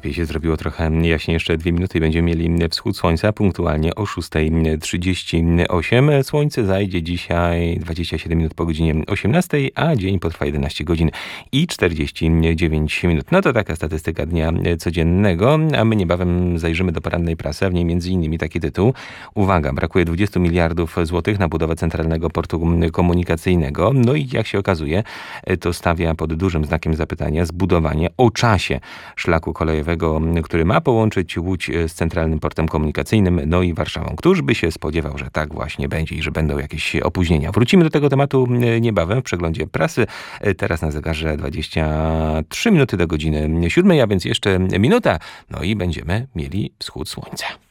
lepiej się zrobiło, trochę jaśniej. Jeszcze 2 minuty i będziemy mieli wschód słońca punktualnie o 6:38. Słońce zajdzie dzisiaj 27 minut po godzinie 18, a dzień potrwa 11 godzin i 49 minut. No to taka statystyka dnia codziennego, a my niebawem zajrzymy do porannej prasy, a w niej m.in. taki tytuł. Uwaga, brakuje 20 miliardów złotych na budowę centralnego portu komunikacyjnego. No i jak się okazuje, to stawia pod dużym znakiem zapytania zbudowanie o czasie szlaku kolejowego, który ma połączyć Łódź z centralnym portem komunikacyjnym, no i Warszawą. Któż by się spodziewał, że tak właśnie będzie i że będą jakieś opóźnienia. Wrócimy do tego tematu niebawem w przeglądzie prasy. Teraz na zegarze 23 minuty do godziny 7, a więc jeszcze minuta. No i będziemy mieli wschód słońca.